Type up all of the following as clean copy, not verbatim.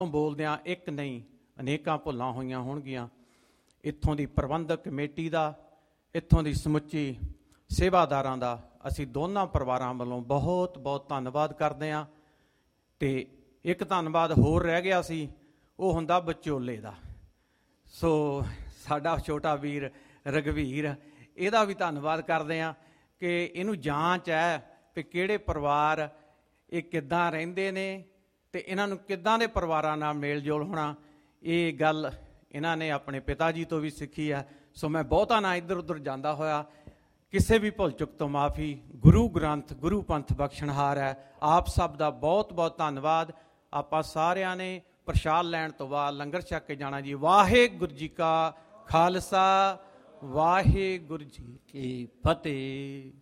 ਬੋਲਦਿਆਂ ਇੱਕ ਨਹੀਂ ਅਨੇਕਾਂ ਭੁੱਲਾਂ ਹੋਈਆਂ ਹੋਣਗੀਆਂ। ਇੱਥੋਂ ਦੀ ਪ੍ਰਬੰਧਕ ਕਮੇਟੀ ਦਾ, ਇੱਥੋਂ ਦੀ ਸਮੁੱਚੀ ਸੇਵਾਦਾਰਾਂ ਦਾ ਅਸੀਂ ਦੋਨਾਂ ਪਰਿਵਾਰਾਂ ਵੱਲੋਂ ਬਹੁਤ ਬਹੁਤ ਧੰਨਵਾਦ ਕਰਦੇ ਹਾਂ। ਅਤੇ ਇੱਕ ਧੰਨਵਾਦ ਹੋਰ ਰਹਿ ਗਿਆ ਸੀ, ਉਹ ਹੁੰਦਾ ਵਿਚੋਲੇ ਦਾ। ਸੋ ਸਾਡਾ ਛੋਟਾ ਵੀਰ ਰਘਵੀਰ, ਇਹਦਾ ਵੀ ਧੰਨਵਾਦ ਕਰਦੇ ਹਾਂ ਕਿ ਇਹਨੂੰ ਜਾਂਚ ਹੈ ਵੀ ਕਿਹੜੇ ਪਰਿਵਾਰ ਇਹ ਕਿੱਦਾਂ ਰਹਿੰਦੇ ਨੇ ਅਤੇ ਇਹਨਾਂ ਨੂੰ ਕਿੱਦਾਂ ਦੇ ਪਰਿਵਾਰਾਂ ਨਾਲ ਮੇਲ ਜੋਲ ਹੋਣਾ। ਇਹ ਗੱਲ ਇਹਨਾਂ ਨੇ ਆਪਣੇ ਪਿਤਾ ਜੀ ਤੋਂ ਵੀ ਸਿੱਖੀ ਹੈ। ਸੋ ਮੈਂ ਬਹੁਤਾ ਨਾ ਇੱਧਰ ਉੱਧਰ ਜਾਂਦਾ ਹੋਇਆ, ਕਿਸੇ ਵੀ ਭੁੱਲ ਚੁੱਕ ਤੋਂ ਮਾਫੀ। ਗੁਰੂ ਗ੍ਰੰਥ ਗੁਰੂ ਪੰਥ ਬਖਸ਼ਣਹਾਰ ਹੈ। ਆਪ ਸਭ ਦਾ ਬਹੁਤ ਬਹੁਤ ਧੰਨਵਾਦ। ਆਪਾਂ ਸਾਰਿਆਂ ਨੇ ਪ੍ਰਸ਼ਾਦ ਲੈਣ ਤੋਂ ਬਾਅਦ ਲੰਗਰ ਛਕ ਕੇ ਜਾਣਾ ਜੀ। ਵਾਹਿਗੁਰੂ ਜੀ ਕਾ ਖਾਲਸਾ, ਵਾਹਿਗੁਰੂ ਜੀ ਕੀ ਫਤਿਹ।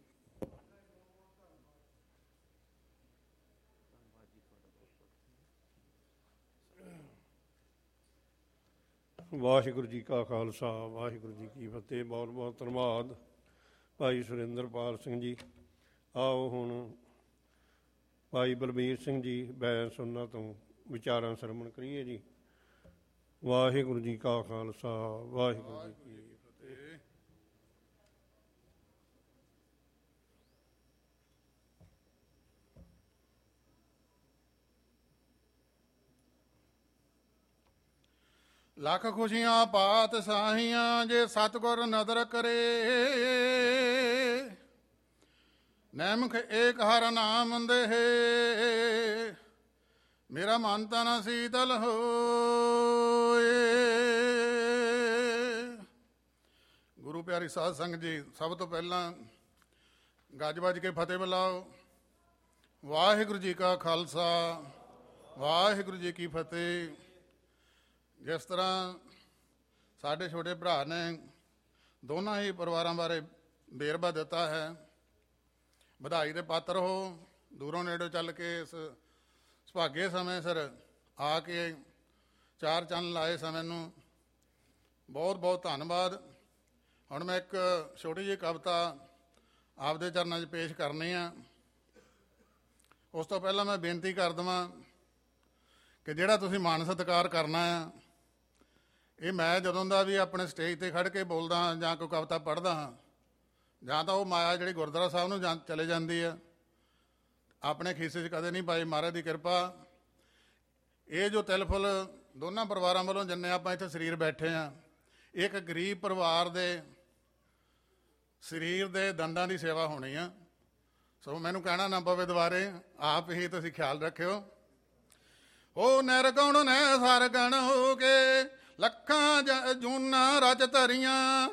ਵਾਹਿਗੁਰੂ ਜੀ ਕਾ ਖਾਲਸਾ, ਵਾਹਿਗੁਰੂ ਜੀ ਕੀ ਫਤਿਹ। ਬਹੁਤ ਬਹੁਤ ਧੰਨਵਾਦ ਭਾਈ ਸੁਰਿੰਦਰਪਾਲ ਸਿੰਘ ਜੀ। ਆਓ ਹੁਣ ਭਾਈ ਬਲਬੀਰ ਸਿੰਘ ਜੀ ਬੈਂਸ ਉਹਨਾਂ ਤੋਂ ਵਿਚਾਰਾਂ ਸਰਵਣ ਕਰੀਏ ਜੀ। ਵਾਹਿਗੁਰੂ ਜੀ ਕਾ ਖਾਲਸਾ, ਵਾਹਿਗੁਰੂ ਜੀ ਕੀ ਫਤਿਹ। ਲੱਖ ਖੁਸ਼ੀਆਂ ਪਾਤ ਸਾਹੀਆਂ ਜੇ ਸਤਿਗੁਰ ਨਦਰ ਕਰੇ। ਨੈਮਖ ਏਕ ਹਰ ਨਾਮ ਦੇਹੇ, ਮੇਰਾ ਮਨ ਤਨ ਸੀਤਲ ਹੋਏ। ਗੁਰੂ ਪਿਆਰੀ ਸਾਧ ਸੰਗਤ ਜੀ, ਸਭ ਤੋਂ ਪਹਿਲਾਂ ਗੱਜ ਵੱਜ ਕੇ ਫਤਿਹ ਬੁਲਾਓ। ਵਾਹਿਗੁਰੂ ਜੀ ਕਾ ਖਾਲਸਾ, ਵਾਹਿਗੁਰੂ ਜੀ ਕੀ ਫਤਿਹ। ਜਿਸ ਤਰ੍ਹਾਂ ਸਾਡੇ ਛੋਟੇ ਭਰਾ ਨੇ ਦੋਨਾਂ ਹੀ ਪਰਿਵਾਰਾਂ ਬਾਰੇ ਵੇਰਵਾ ਦਿੱਤਾ ਹੈ, ਵਧਾਈ ਦੇ ਪਾਤਰ ਹੋ। ਦੂਰੋਂ ਨੇੜੋਂ ਚੱਲ ਕੇ ਇਸ ਸੁਭਾਗੇ ਸਮੇਂ ਸਿਰ ਆ ਕੇ ਚਾਰ ਚੰਨ ਲਾਏ ਸਮੇਂ ਨੂੰ ਬਹੁਤ ਬਹੁਤ ਧੰਨਵਾਦ। ਹੁਣ ਮੈਂ ਇੱਕ ਛੋਟੀ ਜਿਹੀ ਕਵਿਤਾ ਆਪਦੇ ਚਰਨਾਂ 'ਚ ਪੇਸ਼ ਕਰਨੀ ਆ। ਉਸ ਤੋਂ ਪਹਿਲਾਂ ਮੈਂ ਬੇਨਤੀ ਕਰ ਦੇਵਾਂ ਕਿ ਜਿਹੜਾ ਤੁਸੀਂ ਮਾਣ ਸਤਿਕਾਰ ਕਰਨਾ ਆ, ਇਹ ਮੈਂ ਜਦੋਂ ਦਾ ਵੀ ਆਪਣੇ ਸਟੇਜ 'ਤੇ ਖੜ੍ਹ ਕੇ ਬੋਲਦਾ ਹਾਂ ਜਾਂ ਕੋਈ ਕਵਿਤਾ ਪੜ੍ਹਦਾ ਹਾਂ, ਜਾਂ ਤਾਂ ਉਹ ਮਾਇਆ ਜਿਹੜੀ ਗੁਰਦੁਆਰਾ ਸਾਹਿਬ ਨੂੰ ਚਲੇ ਜਾਂਦੀ ਆ, ਆਪਣੇ ਖੀਸੇ 'ਚ ਕਦੇ ਨਹੀਂ ਪਾਈ। ਮਹਾਰਾਜ ਦੀ ਕਿਰਪਾ। ਇਹ ਜੋ ਤਿਲ-ਫੁੱਲ ਦੋਨਾਂ ਪਰਿਵਾਰਾਂ ਵੱਲੋਂ ਜਿੰਨੇ ਆਪਾਂ ਇੱਥੇ ਸਰੀਰ ਬੈਠੇ ਹਾਂ, ਇੱਕ ਗਰੀਬ ਪਰਿਵਾਰ ਦੇ ਸਰੀਰ ਦੇ ਦੰਦਾਂ ਦੀ ਸੇਵਾ ਹੋਣੀ ਆ। ਸੋ ਮੈਨੂੰ ਕਹਿਣਾ ਨਾ ਪਵੇ ਦੁਬਾਰੇ, ਆਪ ਹੀ ਤੁਸੀਂ ਖਿਆਲ ਰੱਖਿਓ। ਉਹ ਨਿਰਗੁਣ ਨੇ ਸਰਗਣ ਹੋ ਕੇ ਲੱਖਾਂ ਜੂਨਾਂ ਰਚ ਧਰੀਆਂ।